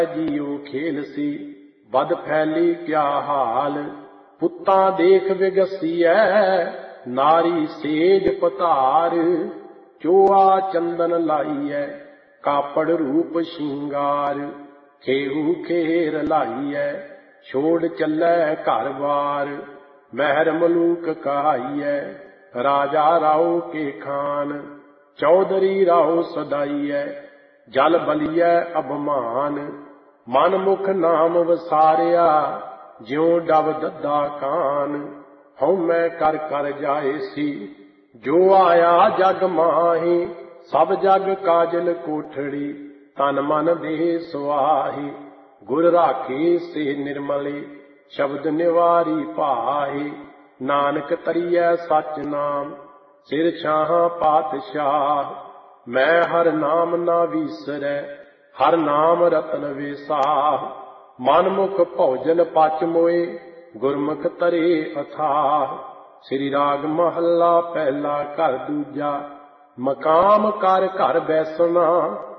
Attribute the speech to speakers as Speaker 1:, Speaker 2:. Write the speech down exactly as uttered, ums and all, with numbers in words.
Speaker 1: JIO ਖੇਲ ਸੀ ਬਦ ਫੈਲੀ ਕਿਆ ਹਾਲ। ਪੁੱਤਾਂ ਦੇਖ ਵਿਗਸੀਐ ਨਾਰੀ ਸੇਜ ਪਧਾਰ। ਚੋਆ ਚੰਦਨ ਲਾਈਐ ਕਾਪੜ ਰੂਪ ਸ਼ਿੰਗਾਰ। ਖੇਹੂ ਖੇਰ ਲਾਈਐ ਛੋੜ ਚੱਲੈ ਘਰ ਬਾਰ। ਮਹਿਰ ਮਲੂਕ ਕਹਾਈਐ ਰਾਜਾ ਰਾਓ ਕੇ ਖਾਨ। ਚੌਧਰੀ ਰਾਓ ਸਦਾਈਐ ਜਲ ਬਲੀਐ ਅਭਮਾਨ। ਮਨ ਮੁਖ ਨਾਮ ਵਸਾਰਿਆ ਜਿਉ ਡਬ ਦੱਦਾ ਕਾਨ। ਹਉਮੈ ਕਰ ਕਰ ਜਾਏ ਸੀ ਜੋ ਆਇਆ ਜਗ ਮਾਹੀ। ਸਭ ਜਗ ਕਾਜਲ ਕੋਠੜੀ ਤਨ ਮਨ ਦੇਹ ਸੁਆਹੀ। ਗੁਰ ਰਾਖੇ ਸੇ ਨਿਰਮਲੇ ਸ਼ਬਦ ਨਿਵਾਰੀ ਭਾਹੀ। ਨਾਨਕ ਤਰੀਐ ਸਚ ਨਾਮ ਸਿਰ ਛਾਹਾਂ ਪਾਤਸ਼ਾਹ। ਮੈਂ ਹਰ ਨਾਮ ਨਾ ਵੀਸਰੈ ਹਰ ਨਾਮ ਰਤਨ ਵੇਸਾਹ। ਮਨ ਮੁਖ ਭੋਜਨ ਪਚ ਮੋਏ ਗੁਰਮੁਖ ਤਰੇ ਅਥਾਹ। ਸ੍ਰੀ ਰਾਗ ਮਹੱਲਾ ਪਹਿਲਾ ਘਰ ਦੂਜਾ। ਮਕਾਮ ਕਰ ਘਰ ਬੈਸਣਾ